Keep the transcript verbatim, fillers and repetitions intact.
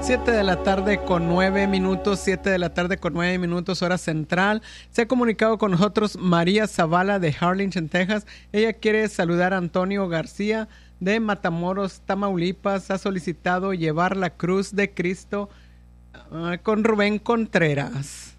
siete de la tarde con nueve minutos, siete de la tarde con nueve minutos, hora central. Se ha comunicado con nosotros María Zavala de Harlingen, Texas. Ella quiere saludar a Antonio García de Matamoros, Tamaulipas. Ha solicitado llevar la cruz de Cristo uh, con Rubén Contreras.